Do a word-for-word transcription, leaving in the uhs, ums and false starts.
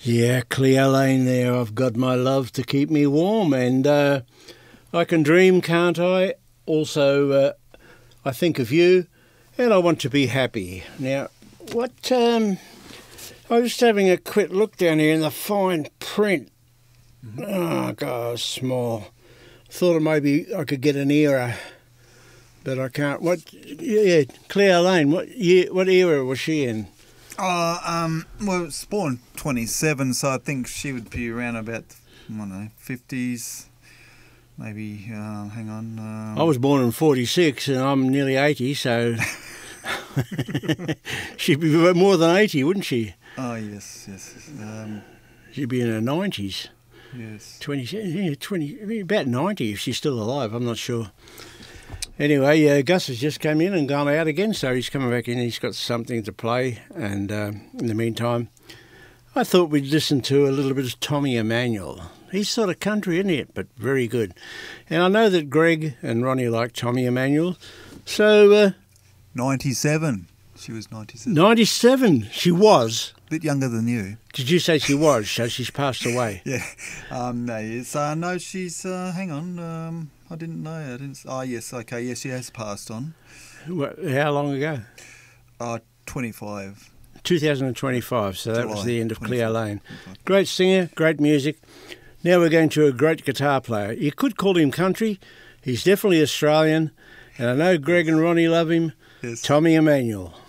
Yeah, Cleo Lane there. I've got my love to keep me warm, and uh, I can dream, can't I? Also, uh, I think of you, and I want to be happy. Now, what? Um, I was just having a quick look down here in the fine print. Mm-hmm. Oh God, small. Thought maybe I could get an era, but I can't. What? Yeah, Cleo Lane. What year? What era was she in? Oh, um, well, spawned twenty-seven, so I think she would be around about, I don't know, fifties, maybe, uh, hang on. Um, I was born in forty-six and I'm nearly eighty, so she'd be more than eighty, wouldn't she? Oh, yes, yes. Um, she'd be in her nineties. Yes. twenty, yeah, twenty, about ninety if she's still alive, I'm not sure. Anyway, uh, Gus has just come in and gone out again, so he's coming back in. He's got something to play, and uh, in the meantime, I thought we'd listen to a little bit of Tommy Emmanuel. He's sort of country, isn't it? But very good. And I know that Greg and Ronnie like Tommy Emmanuel, so... Uh, ninety-seven. She was ninety-seven. ninety-seven. She was. A bit younger than you. Did you say she was? So she's passed away. Yeah. Um, no, yes. Uh, no, she's... Uh, hang on. Um, I didn't know. I didn't. Oh, yes. Okay. Yes, she has passed on. What, how long ago? Uh, twenty-five. two thousand twenty-five. So that July, was the end of Cleo Lane. twenty-five. Great singer, great music. Now we're going to a great guitar player. You could call him country. He's definitely Australian. And I know Greg and Ronnie love him. Yes. Tommy Emmanuel.